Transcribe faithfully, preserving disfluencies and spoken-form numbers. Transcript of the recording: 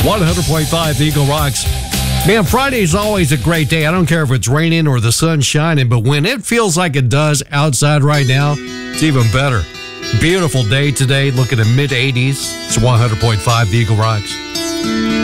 one hundred point five Eagle Rocks. Man, Friday's always a great day. I don't care if it's raining or the sun's shining, but when it feels like it does outside right now, it's even better. Beautiful day today, looking at mid eighties. It's one hundred point five Eagle Rocks.